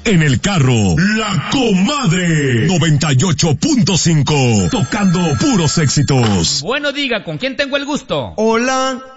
en el carro, La Comadre 98.5, tocando puros éxitos. Bueno, diga, ¿con quién tengo el gusto? Hola,